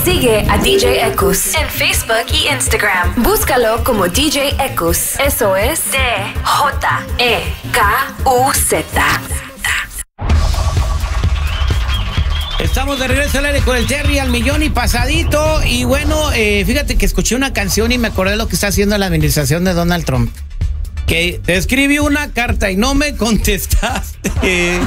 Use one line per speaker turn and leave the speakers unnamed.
Sigue a DJ Ekus en Facebook y Instagram. Búscalo como DJ Ekus. Eso es DJEKUZ.
Estamos de regreso al aire con el Terry al millón y pasadito. Y bueno, fíjate que escuché una canción y me acordé de lo que está haciendo la administración de Donald Trump. Que te escribí una carta y no me contestaste.